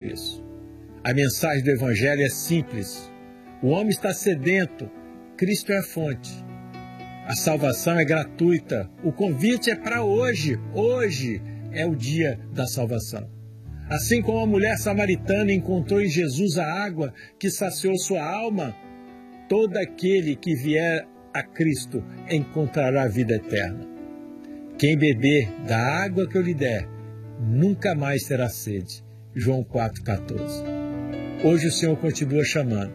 isso. A mensagem do Evangelho é simples. O homem está sedento, Cristo é a fonte. A salvação é gratuita, o convite é para hoje. Hoje é o dia da salvação. Assim como a mulher samaritana encontrou em Jesus a água que saciou sua alma, todo aquele que vier a Cristo encontrará a vida eterna. Quem beber da água que eu lhe der, nunca mais terá sede. João 4,14. Hoje o Senhor continua chamando.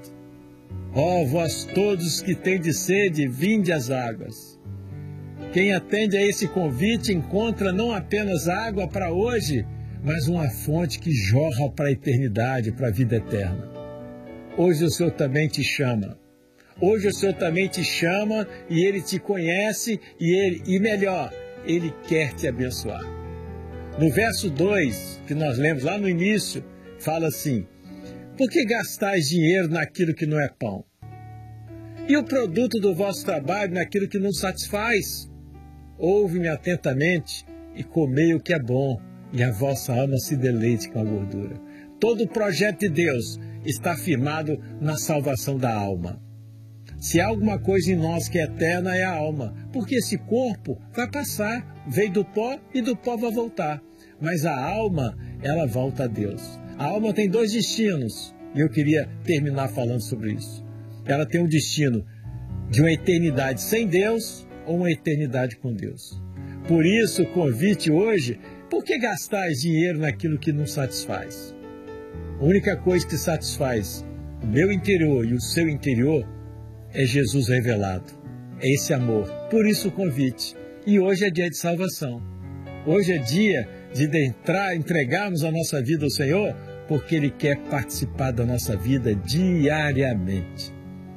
Ó, vós todos que tendes sede, vinde às águas. Quem atende a esse convite encontra não apenas água para hoje, mas uma fonte que jorra para a eternidade, para a vida eterna. Hoje o Senhor também te chama. Hoje o Senhor também te chama e Ele te conhece e melhor, Ele quer te abençoar. No verso 2, que nós lemos lá no início, fala assim: por que gastais dinheiro naquilo que não é pão? E o produto do vosso trabalho naquilo que não satisfaz? Ouve-me atentamente e comei o que é bom, e a vossa alma se deleite com a gordura. Todo o projeto de Deus está firmado na salvação da alma. Se há alguma coisa em nós que é eterna, é a alma, porque esse corpo vai passar, veio do pó e do pó vai voltar. Mas a alma, ela volta a Deus. A alma tem dois destinos, e eu queria terminar falando sobre isso. Ela tem um destino de uma eternidade sem Deus ou uma eternidade com Deus. Por isso, o convite hoje: por que gastais dinheiro naquilo que não satisfaz? A única coisa que satisfaz o meu interior e o seu interior é Jesus revelado. É esse amor. Por isso o convite. E hoje é dia de salvação. Hoje é dia de entregarmos a nossa vida ao Senhor, porque Ele quer participar da nossa vida diariamente.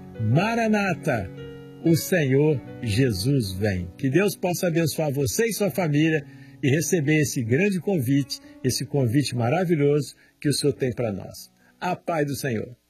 Maranata, o Senhor Jesus vem. Que Deus possa abençoar você e sua família e receber esse grande convite, esse convite maravilhoso que o Senhor tem para nós. A paz do Senhor.